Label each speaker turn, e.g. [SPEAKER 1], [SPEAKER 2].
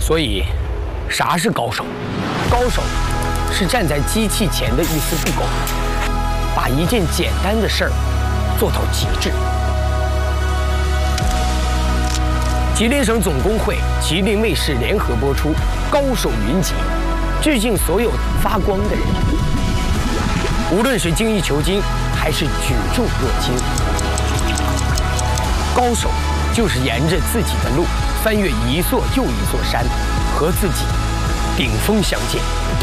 [SPEAKER 1] 所以，啥是高手？高手是站在机器前的一丝不苟，把一件简单的事儿做到极致。吉林省总工会、吉林卫视联合播出《高手云集》，致敬所有发光的人。无论是精益求精，还是举重若轻，高手就是沿着自己的路，翻越一座又一座山，和自己顶峰相见。